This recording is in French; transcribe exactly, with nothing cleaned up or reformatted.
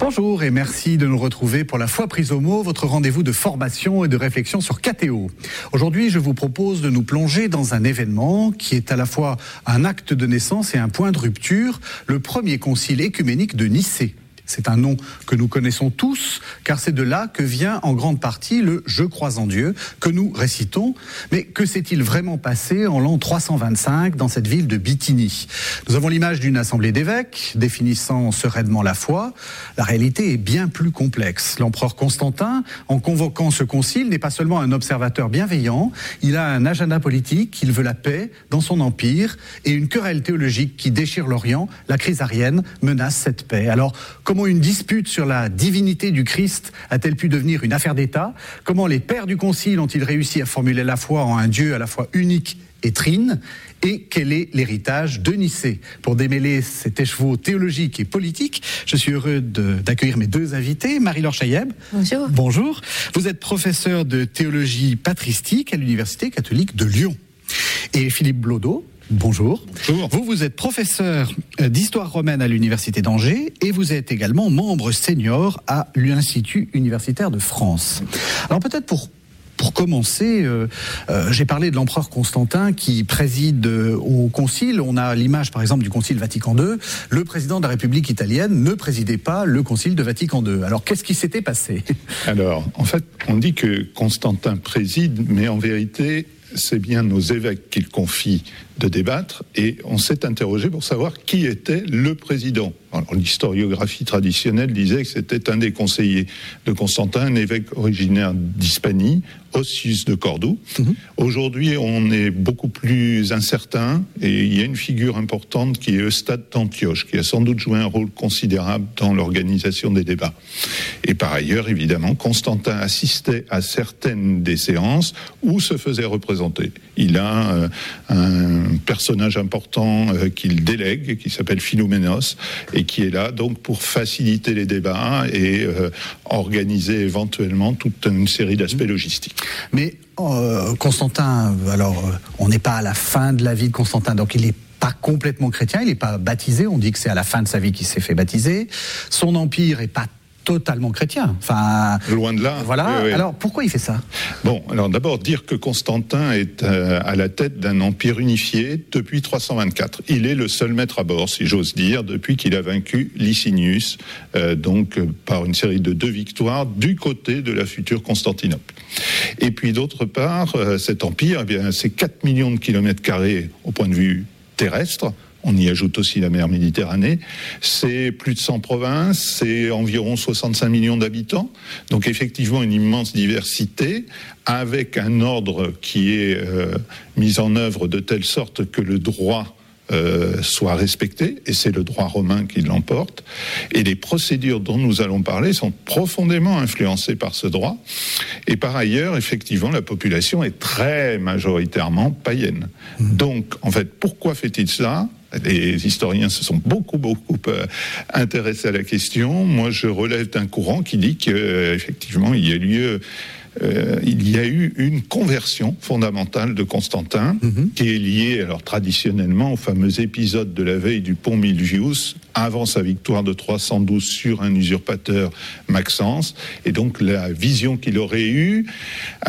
Bonjour et merci de nous retrouver pour la Foi prise au mot, votre rendez-vous de formation et de réflexion sur Catéo. Aujourd'hui, je vous propose de nous plonger dans un événement qui est à la fois un acte de naissance et un point de rupture, le premier concile écuménique de Nicée. C'est un nom que nous connaissons tous, car c'est de là que vient en grande partie le « Je crois en Dieu » que nous récitons. Mais que s'est-il vraiment passé en l'an trois cent vingt-cinq dans cette ville de Bithynie ? Nous avons l'image d'une assemblée d'évêques définissant sereinement la foi. La réalité est bien plus complexe. L'empereur Constantin, en convoquant ce concile, n'est pas seulement un observateur bienveillant, il a un agenda politique, il veut la paix dans son empire et une querelle théologique qui déchire l'Orient. La crise arienne menace cette paix. Alors, comment une dispute sur la divinité du Christ a-t-elle pu devenir une affaire d'État ? Comment les pères du Concile ont-ils réussi à formuler la foi en un Dieu à la fois unique et trine ? Et quel est l'héritage de Nicée ? Pour démêler cet écheveau théologique et politique, je suis heureux de, d'accueillir mes deux invités. Marie-Laure Chayeb. Bonjour. Bonjour. Vous êtes professeur de théologie patristique à l'Université catholique de Lyon. Et Philippe Blaudeau. Bonjour. Bonjour. Vous, vous êtes professeur d'histoire romaine à l'Université d'Angers et vous êtes également membre senior à l'Institut universitaire de France. Alors peut-être pour Pour commencer, euh, euh, j'ai parlé de l'empereur Constantin qui préside euh, au concile. On a l'image, par exemple, du concile Vatican deux. Le président de la République italienne ne présidait pas le concile de Vatican deux. Alors, qu'est-ce qui s'était passé ? Alors, en fait, on dit que Constantin préside, mais en vérité, c'est bien nos évêques qu'il confie de débattre, et on s'est interrogé pour savoir qui était le président. Alors, l'historiographie traditionnelle disait que c'était un des conseillers de Constantin, un évêque originaire d'Hispanie, Ossius de Cordoue. Mmh. Aujourd'hui, on est beaucoup plus incertain, et il y a une figure importante qui est Eustade d'Antioche, qui a sans doute joué un rôle considérable dans l'organisation des débats. Et par ailleurs, évidemment, Constantin assistait à certaines des séances où se faisait représenter. Il a euh, un personnage important euh, qu'il délègue, qui s'appelle Philoménos, et qui est là donc pour faciliter les débats et euh, organiser éventuellement toute une série d'aspects logistiques. Mais euh, Constantin, alors euh, on n'est pas à la fin de la vie de Constantin, donc il est pas complètement chrétien, il n'est pas baptisé, on dit que c'est à la fin de sa vie qu'il s'est fait baptiser. Son empire est pas totalement chrétien. Enfin, loin de là. Voilà. Oui, oui. Alors, pourquoi il fait ça ? Bon, alors d'abord, dire que Constantin est euh, à la tête d'un empire unifié depuis trois cent vingt-quatre. Il est le seul maître à bord, si j'ose dire, depuis qu'il a vaincu Licinius, euh, donc euh, par une série de deux victoires du côté de la future Constantinople. Et puis d'autre part, euh, cet empire, eh bien, c'est quatre millions de kilomètres carrés au point de vue terrestre. On y ajoute aussi la mer Méditerranée. C'est plus de cent provinces, c'est environ soixante-cinq millions d'habitants. Donc effectivement une immense diversité, avec un ordre qui est euh, mis en œuvre de telle sorte que le droit Euh, soit respecté, et c'est le droit romain qui l'emporte. Et les procédures dont nous allons parler sont profondément influencées par ce droit. Et par ailleurs, effectivement, la population est très majoritairement païenne. Mmh. Donc, en fait, pourquoi fait-il cela ? Les historiens se sont beaucoup, beaucoup euh, intéressés à la question. Moi, je relève d'un courant qui dit qu'effectivement, euh, il y a lieu... Euh, il y a eu une conversion fondamentale de Constantin, mmh. qui est liée, alors traditionnellement, au fameux épisode de la veille du pont Milvius, avant sa victoire de trois cent douze sur un usurpateur, Maxence, et donc la vision qu'il aurait eue